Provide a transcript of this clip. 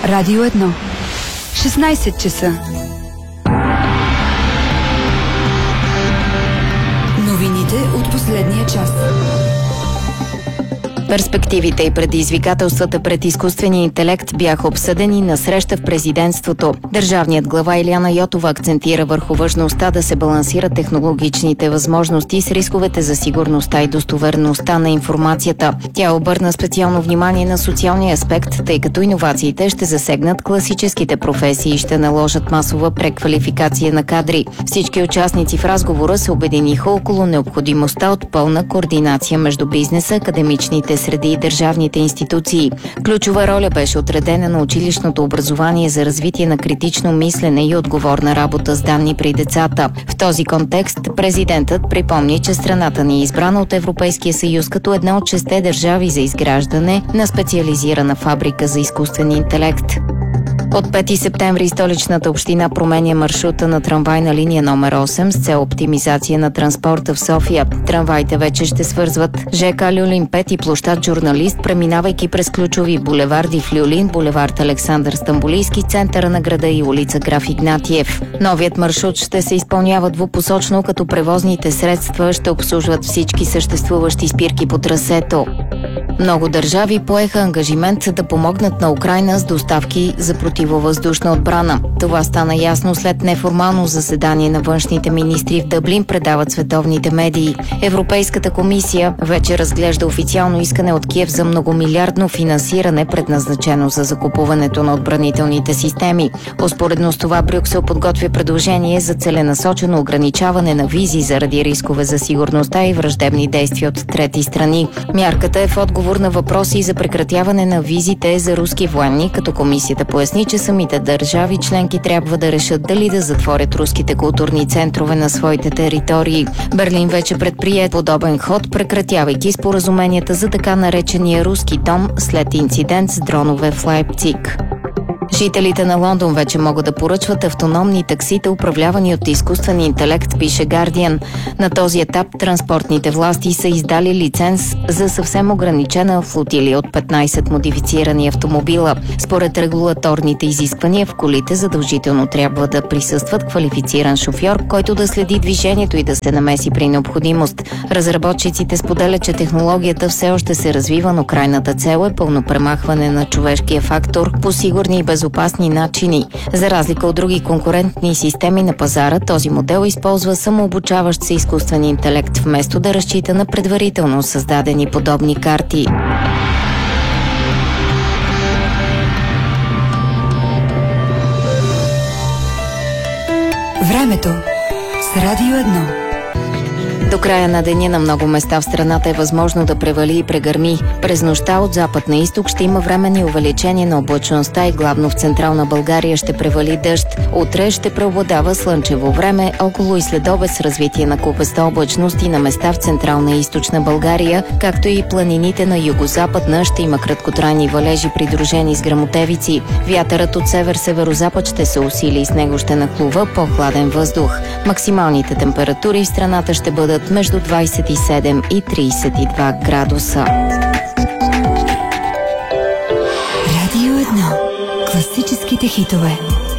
Радио 1. 16 часа. Новините от последния час. Перспективите и предизвикателствата пред изкуствения интелект бяха обсъдени на среща в президентството. Държавният глава Илияна Йотова акцентира върху важността да се балансират технологичните възможности с рисковете за сигурността и достоверността на информацията. Тя обърна специално внимание на социалния аспект, тъй като иновациите ще засегнат класическите професии и ще наложат масова преквалификация на кадри. Всички участници в разговора се обединиха около необходимостта от пълна координация между бизнеса, академичните среди и държавните институции. Ключова роля беше отредена на училищното образование за развитие на критично мислене и отговорна работа с данни при децата. В този контекст президентът припомни, че страната ни е избрана от Европейския съюз като една от 6 държави за изграждане на специализирана фабрика за изкуствен интелект. От 5 септември столичната община променя маршрута на трамвайна линия номер 8 с цел оптимизация на транспорта в София. Трамваите вече ще свързват ЖК Люлин 5 и площад Журналист, преминавайки през ключови булеварди в Люлин, булевард Александър Стамболийски, центъра на града и улица Граф Игнатиев. Новият маршрут ще се изпълнява двупосочно, като превозните средства ще обслужват всички съществуващи спирки по трасето. Много държави поеха ангажимент да помогнат на Украйна с доставки за противовъздушна отбрана. Това стана ясно след неформално заседание на външните министри в Дъблин, предават световните медии. Европейската комисия вече разглежда официално искане от Киев за многомилиардно финансиране, предназначено за закупуването на отбранителните системи. Успоредно с това Брюксел подготвя предложение за целенасочено ограничаване на визи заради рискове за сигурността и враждебни действия от трети страни. Мярката е в отговор на въпроси за прекратяване на визите за руски военни, като комисията поясни, че самите държави членки трябва да решат дали да затворят руските културни центрове на своите територии. Берлин вече предприе подобен ход, прекратявайки споразуменията за така наречения руски дом след инцидент с дронове в Лайпциг. Жителите на Лондон вече могат да поръчват автономни таксита, управлявани от изкуствен интелект, пише Guardian. На този етап транспортните власти са издали лиценз за съвсем ограничена флотилия от 15 модифицирани автомобила. Според регулаторните изисквания в колите задължително трябва да присъстват квалифициран шофьор, който да следи движението и да се намеси при необходимост. Разработчиците споделят, че технологията все още се развива, но крайната цел е пълно премахване на човешкия фактор по сигурни и безопасни начини. За разлика от други конкурентни системи на пазара, този модел използва самообучаващ се изкуствен интелект, вместо да разчита на предварително създадени подобни карти. Времето с Радио 1. До края на деня на много места в страната е възможно да превали и прегърми. През нощта от запад на изток ще има временни увеличение на облачността и главно в централна България ще превали дъжд. Утре ще преобладава слънчево време, около и следобед с развитие на купеста облачност и на места в централна и източна България, както и планините на югозападна ще има краткотрайни валежи, придружени с гръмотевици. Вятърът от север-северозапад ще се усили и с него ще нахлува по-хладен въздух. Максималните температури в страната ще бъдат между 27 и 32 градуса. Радио 1. Класическите хитове.